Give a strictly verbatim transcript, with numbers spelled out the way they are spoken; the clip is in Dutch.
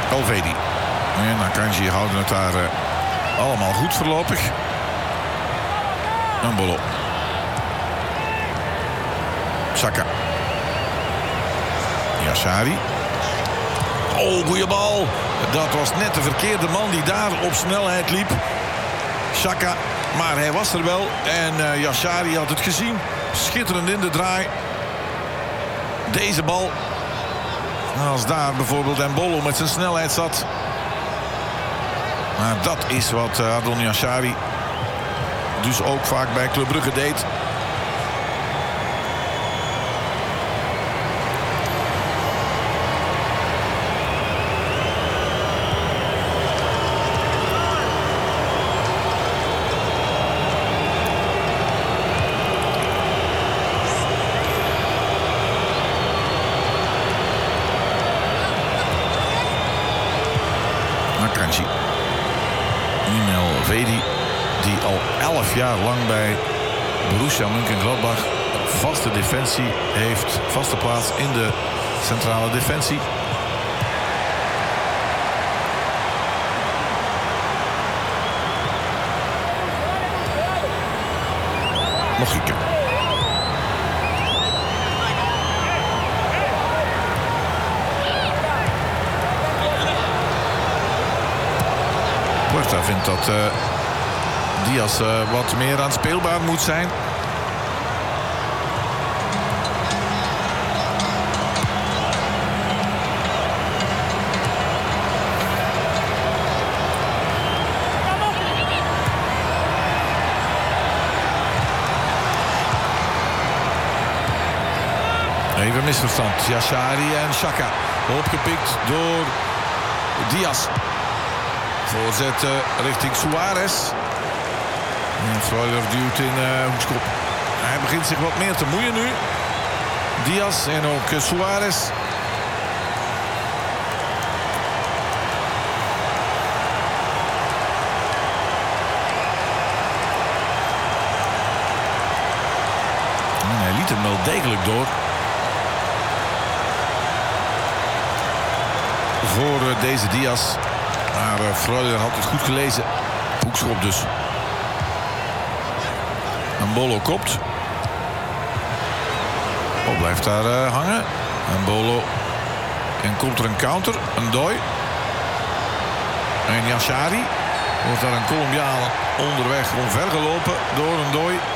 Elvedi. En Akanji houden het daar uh, allemaal goed voorlopig. Mbolo. Saka. Yassari. Oh, goeie bal. Dat was net de verkeerde man die daar op snelheid liep. Saka. Maar hij was er wel. En uh, Yassari had het gezien. Schitterend in de draai. Deze bal. Als daar bijvoorbeeld Mbolo met zijn snelheid zat. Maar dat is wat uh, Ardon Yassari dus ook vaak bij Club Brugge deed. Akanji. Elvedi, die al elf jaar lang bij Borussia Mönchengladbach vaste defensie heeft, vaste plaats in de centrale defensie. Logica. Puerta vindt dat uh, Diaz uh, wat meer aan speelbaar moet zijn. Even misverstand. Yassari en Saka. Opgepikt door Diaz. Voorzet uh, richting Suarez. En Freuler duwt in uh, hoekschop. Hij begint zich wat meer te moeien nu. Diaz en ook uh, Suarez. En hij liet hem wel degelijk door. Voor uh, deze Diaz. Maar uh, Freuler had het goed gelezen. Hoekschop dus. Mbolo kopt. Oh, blijft daar uh, hangen. Mbolo. En komt er een counter. Een dooi. En Yassari. Wordt daar een Colombiaan onderweg omvergelopen door een dooi.